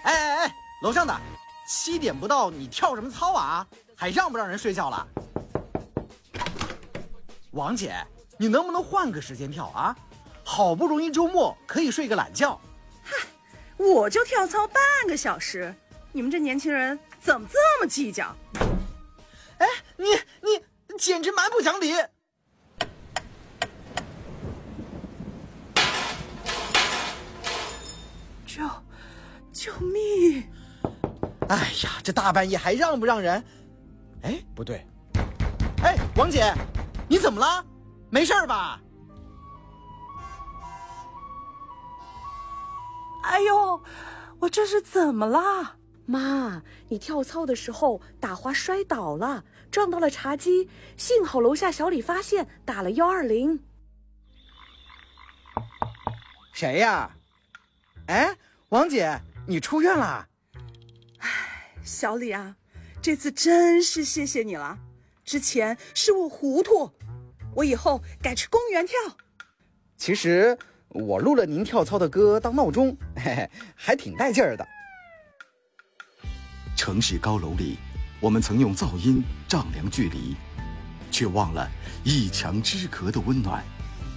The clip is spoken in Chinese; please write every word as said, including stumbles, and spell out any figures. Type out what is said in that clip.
哎哎哎，楼上的，七点不到你跳什么操啊？还让不让人睡觉了？王姐，你能不能换个时间跳啊？好不容易周末可以睡个懒觉。 嗨，我就跳操半个小时，你们这年轻人怎么这么计较？ 哎，你你简直蛮不讲理！ 救救命！ 哎呀，这大半夜还让不让人？哎，不对，哎，王姐，你怎么了？没事吧？ 哎呦，我这是怎么了？ 妈，你跳操的时候打滑摔倒了，撞到了茶几，幸好楼下小李发现，打了幺二零。 谁呀？哎，王姐，你出院了？ 哎，小李啊，这次真是谢谢你了。之前是我糊涂，我以后改去公园跳。 其实我录了您跳操的歌当闹钟，嘿嘿，还挺带劲儿的。 城市高楼里，我们曾用噪音丈量距离，却忘了一墙之隔的温暖。